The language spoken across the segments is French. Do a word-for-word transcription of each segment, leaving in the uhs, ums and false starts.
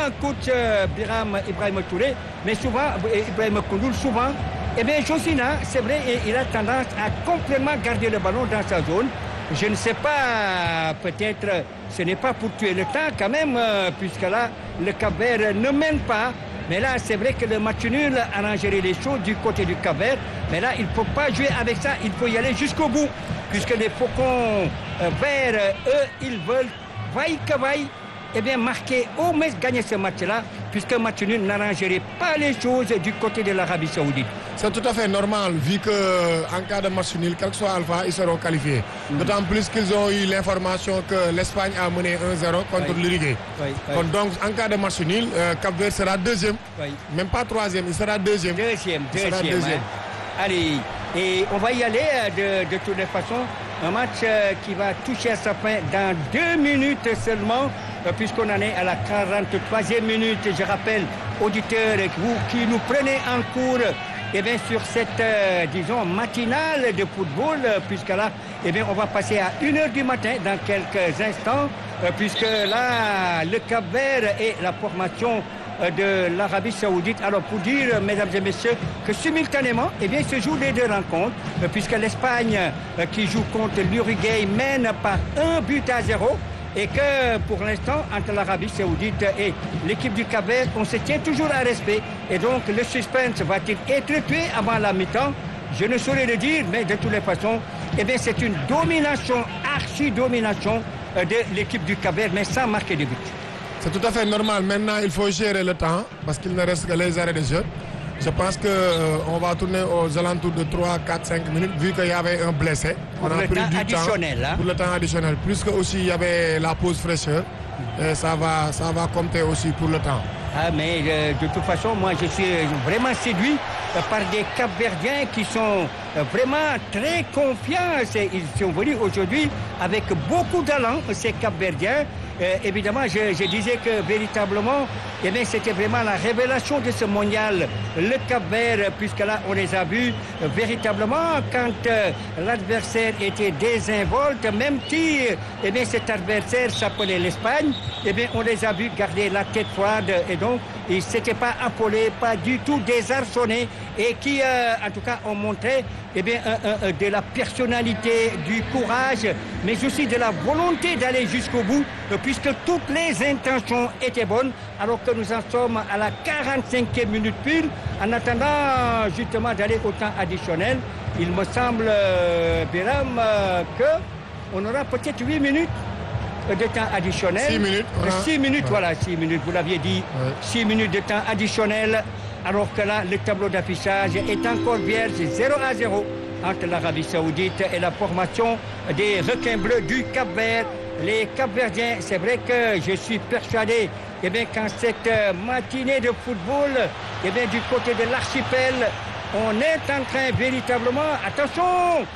coach euh, Biram Ibrahim Touré, mais souvent, Ibrahim Koundoul, souvent, eh bien, Josina, c'est vrai, il a tendance à complètement garder le ballon dans sa zone. Je ne sais pas, peut-être, ce n'est pas pour tuer le temps quand même, euh, puisque là, le Cap-Vert ne mène pas. Mais là, c'est vrai que le match nul arrangerait les choses du côté du Cap-Vert. Mais là, il ne faut pas jouer avec ça, il faut y aller jusqu'au bout. Puisque les Faucons euh, verts, eux, ils veulent, vaille que vaille, eh bien, marquer au moins gagner ce match-là, puisque le match nul n'arrangerait pas les choses du côté de l'Arabie Saoudite. C'est tout à fait normal, vu qu'en cas de match nul, quel que soit Alpha, ils seront qualifiés. Mm-hmm. D'autant plus qu'ils ont eu l'information que l'Espagne a mené un zéro contre oui. l'Uruguay. Oui, oui. Donc, en cas de match nul, euh, Cap-Vert sera deuxième, oui. même pas troisième, il sera deuxième. Deuxième, deuxième. Sera deuxième. Hein. Allez, et on va y aller de, de toutes les façons. Un match euh, qui va toucher à sa fin dans deux minutes seulement, euh, puisqu'on en est à la quarante-troisième minute. Je rappelle, auditeurs, vous qui nous prenez en cours, eh bien, sur cette, euh, disons, matinale de football, euh, puisque là, eh bien, on va passer à une heure du matin dans quelques instants, euh, puisque là, le Cap-Vert et la formation de l'Arabie Saoudite. Alors pour dire, mesdames et messieurs, que simultanément, eh bien, se jouent les deux rencontres, puisque l'Espagne qui joue contre l'Uruguay mène par un but à zéro, et que pour l'instant, entre l'Arabie Saoudite et l'équipe du Cap-Vert, on se tient toujours à respect. Et donc le suspense va-t-il être tué avant la mi-temps? Je ne saurais le dire, mais de toutes les façons, eh bien, c'est une domination, archi-domination de l'équipe du Cap-Vert, mais sans marquer de but. C'est tout à fait normal. Maintenant, il faut gérer le temps parce qu'il ne reste que les arrêts de jeu. Je pense qu'on euh, va tourner aux alentours de trois, quatre, cinq minutes vu qu'il y avait un blessé. Pour on a le pris temps du additionnel. temps hein? pour le temps additionnel. Plus que aussi il y avait la pause fraîcheur. Et ça va, ça va compter aussi pour le temps. Ah, mais euh, de toute façon, moi je suis vraiment séduit euh, par des Cap-Verdiens qui sont euh, vraiment très confiants. C'est, ils sont venus aujourd'hui avec beaucoup d'allant, ces Cap-Verdiens. Euh, évidemment, je, je disais que véritablement, eh bien, c'était vraiment la révélation de ce mondial, le Cap-Vert, puisque là, on les a vus euh, véritablement quand euh, l'adversaire était désinvolte, même si eh bien, cet adversaire s'appelait l'Espagne, eh bien, on les a vus garder la tête froide et donc ils ne s'étaient pas affolés, pas du tout désarçonnés et qui, euh, en tout cas, ont montré eh bien, euh, euh, de la personnalité, du courage, mais aussi de la volonté d'aller jusqu'au bout, euh, puisque toutes les intentions étaient bonnes, alors que nous en sommes à la quarante-cinquième minute pile, en attendant justement d'aller au temps additionnel. Il me semble, euh, Biram, euh, qu'on aura peut-être huit minutes de temps additionnel. six minutes. Voilà. six minutes, ouais. Voilà, six minutes, vous l'aviez dit. Ouais. six minutes de temps additionnel, alors que là, le tableau d'affichage est encore vierge, zéro à zéro entre l'Arabie Saoudite et la formation des requins bleus du Cap-Vert. Les Cap-Verdiens, c'est vrai que je suis persuadé eh bien, qu'en cette matinée de football, eh bien, du côté de l'archipel, on est en train véritablement, attention,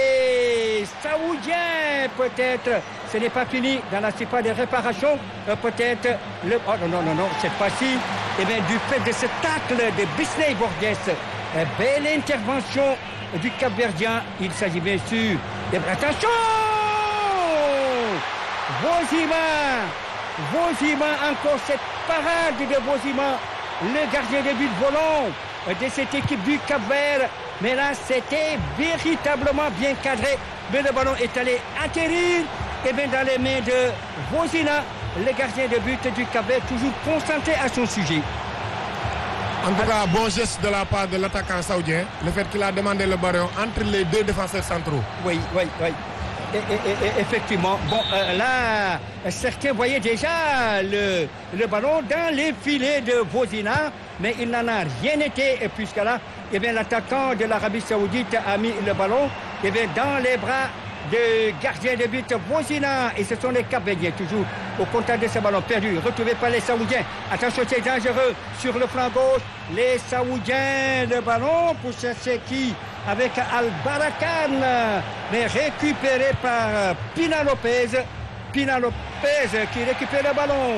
les Saoudiens peut-être, ce n'est pas fini dans la surface de réparation, euh, peut-être, le, oh non, non, non, non, cette fois-ci, eh bien, du fait de ce tacle de Bisney Borges, euh, belle intervention du Cap-Verdien, il s'agit bien sûr, de, attention, Bozima, Bozima, encore cette parade de Bozima, le gardien de but volant de cette équipe du Cap-Vert. Mais là, c'était véritablement bien cadré. Mais le ballon est allé atterrir eh bien, dans les mains de Bozina, le gardien de but du Cap-Vert, toujours concentré à son sujet. En tout cas, bon geste de la part de l'attaquant saoudien, le fait qu'il a demandé le ballon entre les deux défenseurs centraux. Oui, oui, oui. Et, et, et, effectivement, bon, euh, là, certains voyaient déjà le, le ballon dans les filets de Bozina, mais il n'en a rien été, puisque là, eh bien, l'attaquant de l'Arabie Saoudite a mis le ballon eh bien, dans les bras de gardien de but Bozina, et ce sont les Cap-Verdiens, toujours au contact de ce ballon perdu, retrouvé par les Saoudiens. Attention, c'est dangereux sur le flanc gauche, les Saoudiens, le ballon pour chercher qui avec Al-Barakan, mais récupéré par Pina Lopez. Pina Lopez qui récupère le ballon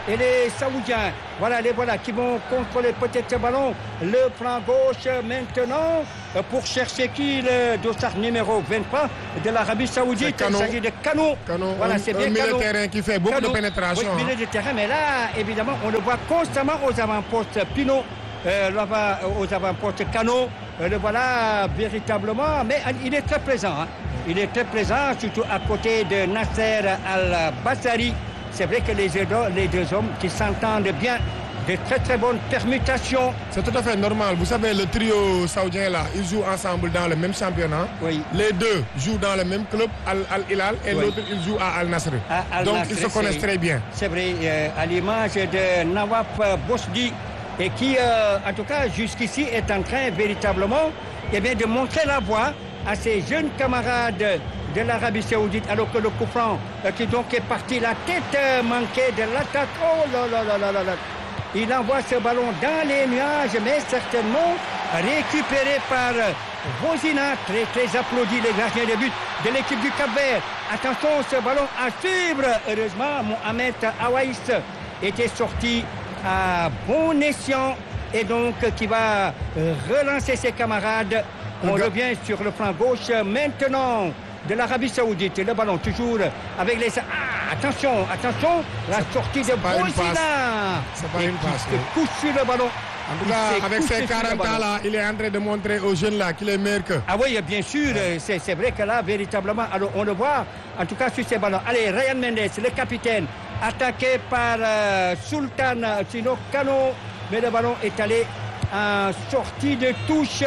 et les Saoudiens. Voilà, les voilà qui vont contrôler peut-être ce ballon. Le flanc gauche maintenant pour chercher qui, le dossard numéro vingt-trois de l'Arabie Saoudite. Il s'agit de Kano. Kano. Voilà, un, c'est bien un milieu Kano. de terrain qui fait beaucoup Kano. de pénétration. Oui, milieu de terrain, mais là, évidemment, on le voit constamment aux avant-postes. Pinot, euh, là-bas, aux avant-postes Kano. Euh, le voilà véritablement, mais il est très présent. Hein. Il est très présent, surtout à côté de Nasser Al-Bassari. C'est vrai que les deux, les deux hommes qui s'entendent bien, de très très bonnes permutations. C'est tout à fait normal. Vous savez, le trio saoudien là, ils jouent ensemble dans le même championnat. Oui. Les deux jouent dans le même club, Al-Hilal, et oui. l'autre, il joue à Al-Nasr. Al Donc, ils se connaissent très bien. C'est vrai, euh, à l'image de Nawaf Bosdi, et qui, euh, en tout cas, jusqu'ici, est en train véritablement eh bien, de montrer la voie à ses jeunes camarades de l'Arabie Saoudite, alors que le coup franc euh, qui donc est parti, la tête euh, manquée de l'attaque. Oh là là là là là là. Il envoie ce ballon dans les nuages, mais certainement récupéré par Vozina. Très très applaudi, les gardiens de but de l'équipe du Cap-Vert. Attention, ce ballon à suivre. Heureusement, Mohamed Awaïs était sorti à bon escient et donc qui va relancer ses camarades. On okay. revient sur le flanc gauche maintenant de l'Arabie Saoudite. Le ballon toujours avec les... Ah, attention, attention, la sortie de Bozina. C'est pas une passe. Il se couche sur le ballon. En tout cas, avec ses quarante ans là, il est en train de montrer aux jeunes là qu'il est meilleur que. Ah oui, bien sûr, c'est, c'est vrai que là, véritablement, alors on le voit, en tout cas sur ces ballons. Allez, Ryan Mendes, le capitaine, attaqué par euh, Sultan Sino Kano, mais le ballon est allé en sortie de touche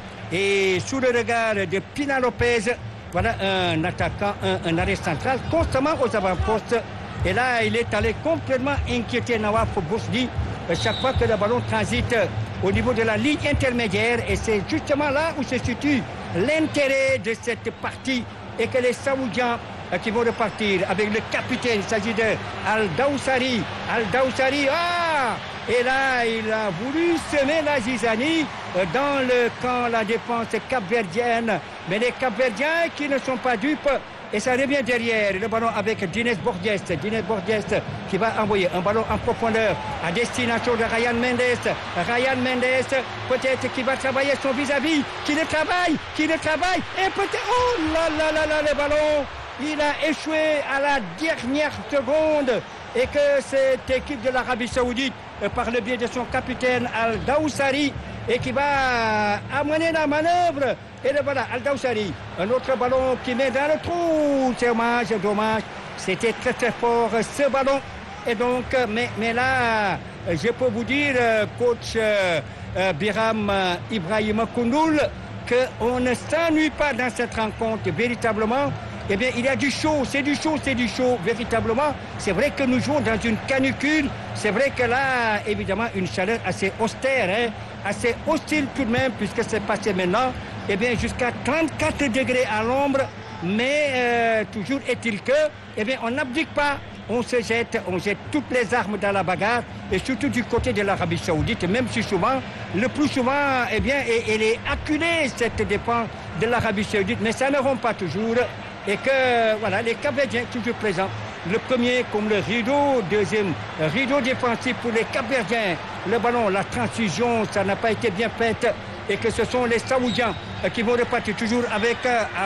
et sous le regard de Pina Lopez. Voilà un attaquant, un, un arrêt central constamment aux avant-postes. Et là, il est allé complètement inquiéter Nawaf Bosdi chaque fois que le ballon transite au niveau de la ligne intermédiaire. Et c'est justement là où se situe l'intérêt de cette partie et que les Saoudiens qui vont repartir avec le capitaine, il s'agit de Al-Dawsari. Al-Dawsari, ah! Et là, il a voulu semer la zizanie dans le camp, la défense capverdienne. Mais les Capverdiens qui ne sont pas dupes, et ça revient derrière. Le ballon avec Dines Borges. Dines Borges qui va envoyer un ballon en profondeur à destination de Ryan Mendes. Ryan Mendes, peut-être qui va travailler son vis-à-vis, qui le travaille, qui le travaille. Et peut-être, oh là là là là, le ballon, il a échoué à la dernière seconde. Et que cette équipe de l'Arabie Saoudite, par le biais de son capitaine Al-Dawsari, et qui va amener la manœuvre. Et le voilà, Al-Dawsari, un autre ballon qui met dans le trou. C'est dommage, dommage. C'était très très fort ce ballon. Et donc, mais, mais là, je peux vous dire, coach euh, Biram Ibrahim Koundoul, qu'on ne s'ennuie pas dans cette rencontre véritablement. Eh bien, il y a du chaud, c'est du chaud, c'est du chaud, véritablement. C'est vrai que nous jouons dans une canicule. C'est vrai que là, évidemment, une chaleur assez austère, hein, assez hostile tout de même, puisque c'est passé maintenant, eh bien, jusqu'à trente-quatre degrés à l'ombre. Mais euh, toujours est-il que, eh bien, on n'abdique pas. On se jette, on jette toutes les armes dans la bagarre, et surtout du côté de l'Arabie Saoudite, même si souvent, le plus souvent, eh bien, elle est acculée, cette défense de l'Arabie Saoudite, mais ça ne rompt pas toujours. Et que, voilà, les Capverdiens toujours présents. Le premier comme le rideau, deuxième rideau défensif pour les Capverdiens. Le ballon, la transition, ça n'a pas été bien faite. Et que ce sont les Saoudiens qui vont repartir toujours avec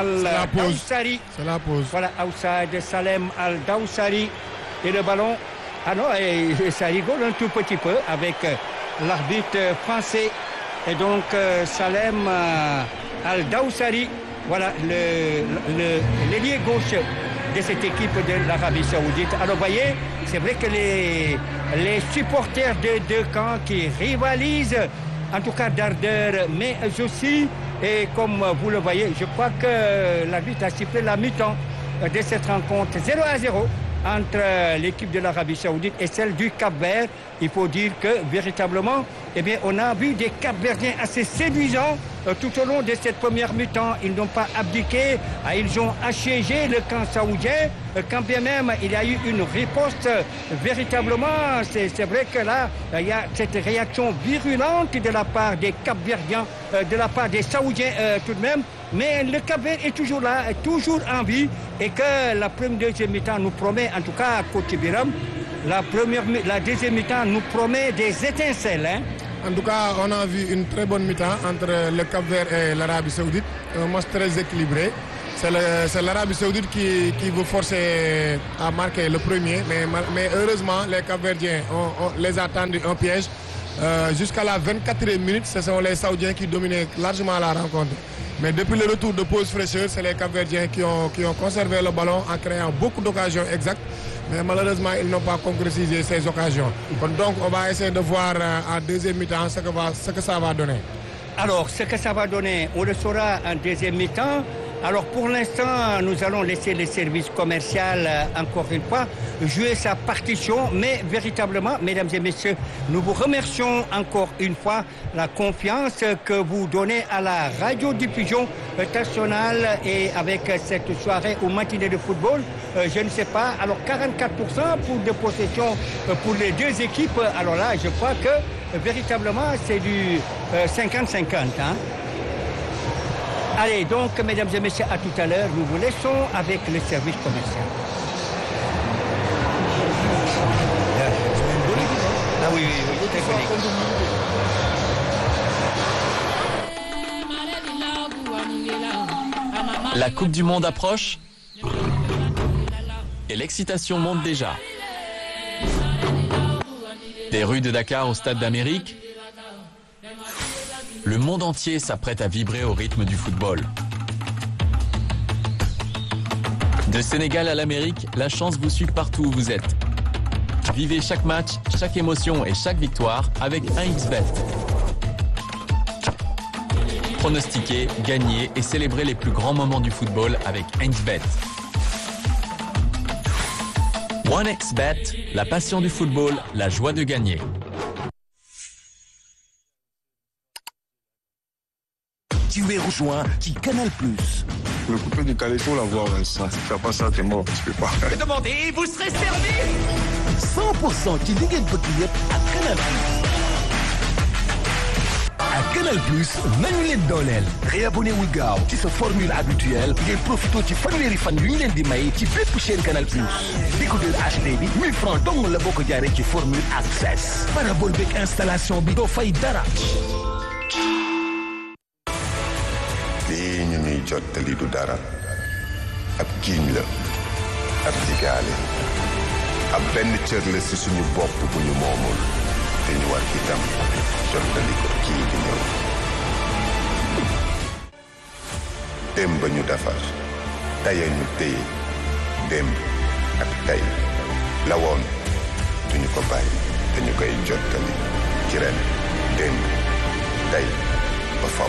Al-Dawsari. C'est la pause. Voilà, outside Salem Al-Dawsari. Et le ballon, ah non, et ça rigole un tout petit peu avec l'arbitre français. Et donc, Salem Al-Dawsari. Voilà l'ailier gauche de cette équipe de l'Arabie Saoudite. Alors, vous voyez, c'est vrai que les, les supporters des deux camps qui rivalisent, en tout cas d'ardeur, mais aussi, et comme vous le voyez, je crois que l'arbitre a sifflé la mi-temps de cette rencontre. zéro à zéro entre l'équipe de l'Arabie Saoudite et celle du Cap-Vert. Il faut dire que, véritablement, eh bien, on a vu des Cap-Verdiens assez séduisants euh, tout au long de cette première mi-temps. Ils n'ont pas abdiqué, ah, ils ont assiégé le camp saoudien, euh, quand bien même il y a eu une riposte. Euh, véritablement, c'est, c'est vrai que là, il y a cette réaction virulente de la part des Cap-Verdiens, euh, de la part des Saoudiens euh, tout de même. Mais le Cap-Vert est toujours là, est toujours en vie, et que la première deuxième mi-temps nous promet, en tout cas, coach Biram, la, première, la deuxième mi-temps nous promet des étincelles. Hein? En tout cas, on a vu une très bonne mi-temps entre le Cap-Vert et l'Arabie Saoudite. Un match très équilibré. C'est l'Arabie Saoudite qui, qui veut forcer à marquer le premier. Mais, mais heureusement, les Cap-Verdiens on, on les a tendu un piège. Euh, Jusqu'à la vingt-quatrième minute, ce sont les Saoudiens qui dominaient largement la rencontre. Mais depuis le retour de pause fraîcheur, c'est les Cap-Verdiens qui ont, qui ont conservé le ballon en créant beaucoup d'occasions exactes. Mais malheureusement, ils n'ont pas concrétisé ces occasions. Donc, on va essayer de voir euh, en deuxième mi-temps ce que, va, ce que ça va donner. Alors, ce que ça va donner, on le saura en deuxième mi-temps. Alors, pour l'instant, nous allons laisser le service commercial, euh, encore une fois, jouer sa partition. Mais véritablement, mesdames et messieurs, nous vous remercions encore une fois la confiance que vous donnez à la radiodiffusion nationale et avec cette soirée ou matinée de football. Euh, je ne sais pas. Alors, quarante-quatre pour cent pour de possession euh, pour les deux équipes. Alors là, je crois que euh, véritablement, c'est du cinquante cinquante. Hein? Allez, donc, mesdames et messieurs, à tout à l'heure. Nous vous laissons avec le service commercial. Ah oui, oui, oui, très connecté. La Coupe du Monde approche et l'excitation monte déjà. Des rues de Dakar au Stade d'Amérique, le monde entier s'apprête à vibrer au rythme du football. De Sénégal à l'Amérique, la chance vous suit partout où vous êtes. Vivez chaque match, chaque émotion et chaque victoire avec un X bet. Pronostiquez, gagnez et célébrez les plus grands moments du football avec un X bet. one X bet, la passion du football, la joie de gagner. Tu es rejoint qui Canal Plus. Le coupé du calais, il faut l'avoir, ça. Si tu fais pas ça, t'es mort, tu peux pas. Demandez, vous serez servi cent pour cent ci li ngeen bëgg yëpp ak Canal Plus. ak Canal Plus nañu leen dooleel. réabonné wul gaaw ci sa formule habituelle ngay profité ci fanweeri fan yu ñu leen di may ci bépp chaîne Canal Plus. décodeur H D bi mille francs dong la boo ko jaaree ci formule access. parabole beeg installation bi doo fay dara. lii ñu ñuy jottali du dara ab giiñ la ab digaale ab benn cër la ci suñu bopp bu ñu moomul te ñu war itam jottali ko kii di ñëw démb ñu defar tey ñu téye démb ak tey la woon duñu ko bàyyi te ñu koy jottali ci ren démb tey ba faw